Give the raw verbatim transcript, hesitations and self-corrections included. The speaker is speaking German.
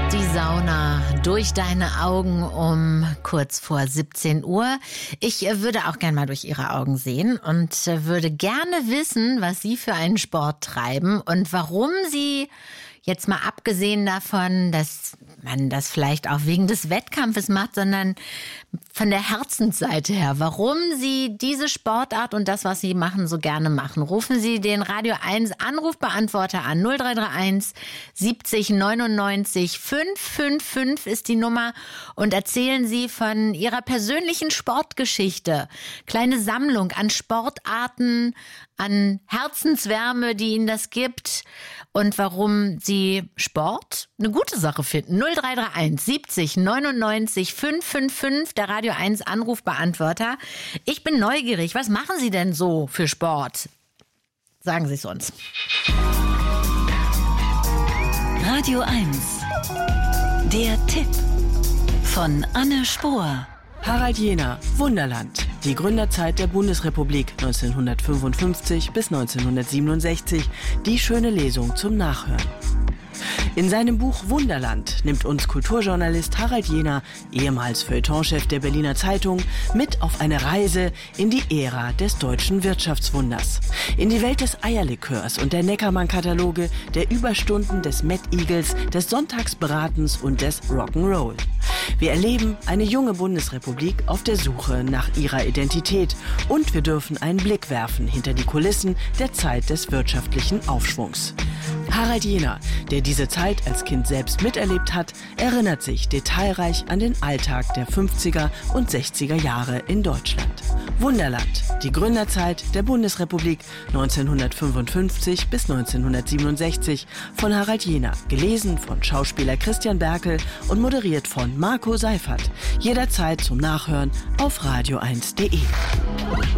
Die Sauna durch deine Augen um kurz vor siebzehn Uhr. Ich äh, würde auch gerne mal durch Ihre Augen sehen und äh, würde gerne wissen, was Sie für einen Sport treiben und warum Sie, jetzt mal abgesehen davon, dass man das vielleicht auch wegen des Wettkampfes macht, sondern von der Herzensseite her, warum Sie diese Sportart und das, was Sie machen, so gerne machen. Rufen Sie den Radio eins Anrufbeantworter an. null drei drei eins siebzig neunundneunzig fünfhundertfünfundfünfzig ist die Nummer und erzählen Sie von Ihrer persönlichen Sportgeschichte. Kleine Sammlung an Sportarten, an Herzenswärme, die Ihnen das gibt und warum Sie Sport eine gute Sache finden. null drei drei eins siebzig neunundneunzig fünfhundertfünfundfünfzig, der Radio eins Anrufbeantworter. Ich bin neugierig. Was machen Sie denn so für Sport? Sagen Sie es uns. Radio eins. Der Tipp von Anne Spohr. Harald Jena, Wunderland. Die Gründerzeit der Bundesrepublik neunzehnhundertfünfundfünfzig bis neunzehnhundertsiebenundsechzig. Die schöne Lesung zum Nachhören. In seinem Buch Wunderland nimmt uns Kulturjournalist Harald Jena, ehemals Feuilletonchef der Berliner Zeitung, mit auf eine Reise in die Ära des deutschen Wirtschaftswunders. In die Welt des Eierlikörs und der Neckermann-Kataloge, der Überstunden, des Mad Eagles, des Sonntagsbratens und des Rock'n'Roll. Wir erleben eine junge Bundesrepublik auf der Suche nach ihrer Identität und wir dürfen einen Blick werfen hinter die Kulissen der Zeit des wirtschaftlichen Aufschwungs. Harald Jena, der diese Zeit als Kind selbst miterlebt hat, erinnert sich detailreich an den Alltag der fünfziger und sechziger Jahre in Deutschland. Wunderland, die Gründerzeit der Bundesrepublik neunzehnhundertfünfundfünfzig bis neunzehnhundertsiebenundsechzig von Harald Jena, gelesen von Schauspieler Christian Berkel und moderiert von Marco Seifert. Jederzeit zum Nachhören auf radio eins punkt de.